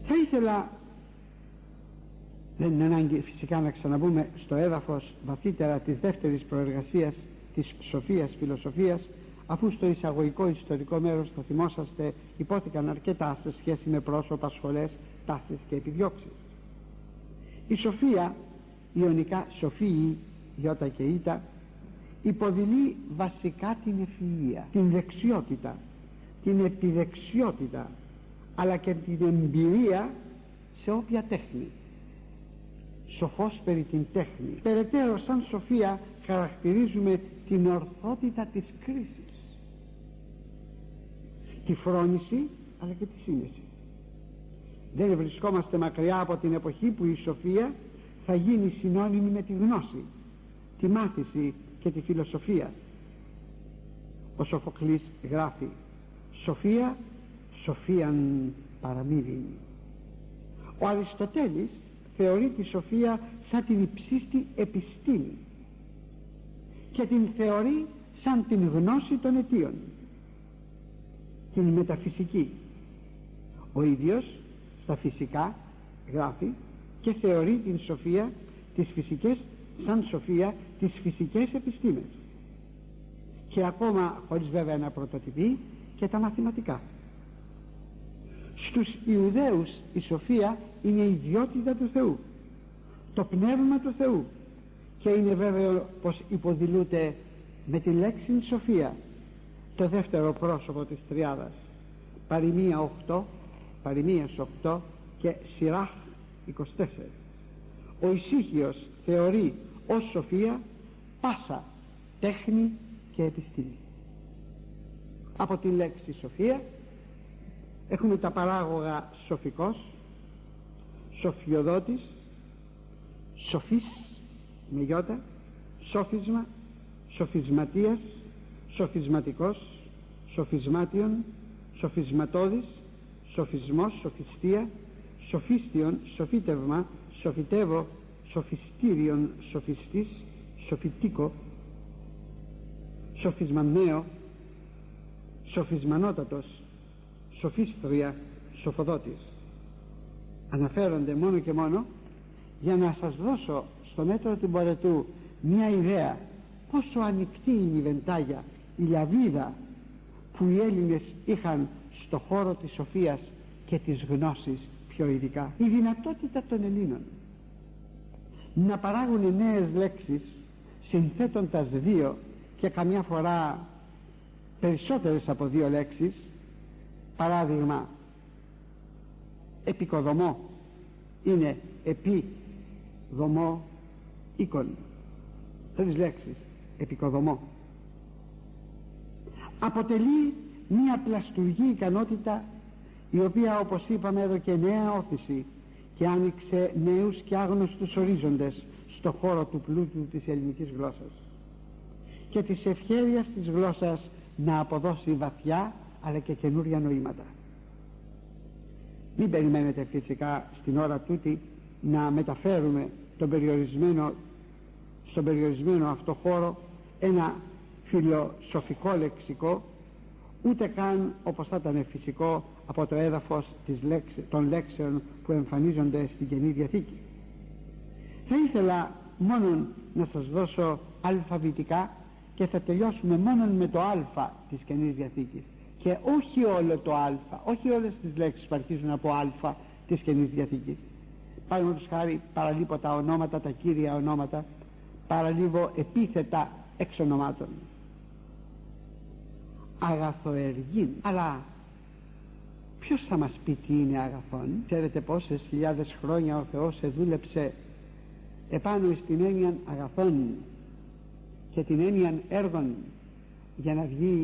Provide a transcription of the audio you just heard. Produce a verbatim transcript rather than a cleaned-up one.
Θα ήθελα, δεν είναι ανάγκη φυσικά να ξαναμπούμε στο έδαφος βαθύτερα της δεύτερης προεργασίας της σοφίας φιλοσοφίας, αφού στο εισαγωγικό ιστορικό μέρος, θα θυμόσαστε, υπόθηκαν αρκετά σε σχέση με πρόσωπα, σχολές, τάσεις και επιδιώξεις. Η σοφία, ιωνικά σοφίη, ιώτα και ήτα, υποδηλεί βασικά την ευφυΐα, την δεξιότητα, την επιδεξιότητα, αλλά και την εμπειρία σε όποια τέχνη. Σοφός περί την τέχνη. Περαιτέρω, σαν σοφία χαρακτηρίζουμε την ορθότητα της κρίσης, τη φρόνηση αλλά και τη σύνεση. Δεν βρισκόμαστε μακριά από την εποχή που η σοφία θα γίνει συνώνυμη με τη γνώση, τη μάθηση και τη φιλοσοφία. Ο Σοφοκλής γράφει: σοφία, σοφίαν παραμύθιν. Ο Αριστοτέλης θεωρεί τη σοφία σαν την υψίστη επιστήμη και την θεωρεί σαν την γνώση των αιτίων, την μεταφυσική. Ο ίδιος στα φυσικά γράφει και θεωρεί την σοφία τις φυσικές σαν σοφία τις φυσικές επιστήμες, και ακόμα, χωρίς βέβαια να πρωτοτυπεί, και τα μαθηματικά. Στους Ιουδαίους η σοφία είναι η ιδιότητα του Θεού, το πνεύμα του Θεού, και είναι βέβαιο πως υποδηλούται με τη λέξη σοφία το δεύτερο πρόσωπο της τριάδας, παροιμία οκτώ, παροιμίας οκτώ και Σιράχ είκοσι τέσσερα. Ο Ησύχιος θεωρεί ως σοφία πάσα τέχνη και επιστήμη. Από τη λέξη σοφία έχουμε τα παράγωγα σοφικός, σοφιοδότης, σοφής με γιώτα, σόφισμα, σοφισματίας, σοφισματικός, σοφισμάτιον, σοφισματώδης, σοφισμός, σοφιστία, σοφίστιον, σοφίτευμα, σοφιτεύω, σοφιστήριον, σοφιστής, σοφιτίκο, σοφισμανέο, σοφισμανότατος, σοφίστρια, σοφοδότης. Αναφέρονται μόνο και μόνο για να σας δώσω στο μέτρο του μπορετού μια ιδέα πόσο ανοιχτή είναι η βεντάγια, η λαβίδα που οι Έλληνες είχαν στο χώρο της σοφίας και της γνώσης πιο ειδικά. Η δυνατότητα των Ελλήνων να παράγουν νέες λέξεις συνθέτοντας δύο και καμιά φορά περισσότερες από δύο λέξεις. Παράδειγμα, επικοδομώ είναι επί δομώ οίκον, τρεις λέξεις, επικοδομώ. Αποτελεί μια πλαστουργή ικανότητα, η οποία, όπως είπαμε, έδωκε νέα όθηση και άνοιξε νέους και άγνωστους ορίζοντες στο χώρο του πλούτου της ελληνικής γλώσσας και της ευχέρειας της γλώσσας να αποδώσει βαθιά αλλά και καινούρια νοήματα. Μην περιμένετε φυσικά στην ώρα τούτη να μεταφέρουμε τον περιορισμένο, στον περιορισμένο αυτό χώρο ένα φιλοσοφικό λεξικό, ούτε καν όπως θα ήταν φυσικό από το έδαφος της λέξη, των λέξεων που εμφανίζονται στην Καινή Διαθήκη. Θα ήθελα μόνο να σας δώσω αλφαβητικά και θα τελειώσουμε μόνο με το α της Καινής Διαθήκης και όχι όλο το α, όχι όλες τις λέξεις που αρχίζουν από α της Καινής Διαθήκης. Παραδείγματος χάρη παραλείπω τα ονόματα, τα κύρια ονόματα, παραλείπω επίθετα εξ ονομάτων. Αγαθοεργήν. Αλλά ποιος θα μας πει τι είναι αγαθόν? Ξέρετε πόσες χιλιάδες χρόνια ο Θεός εδούλεψε επάνω στην έννοια αγαθών και την έννοια έργων για να βγει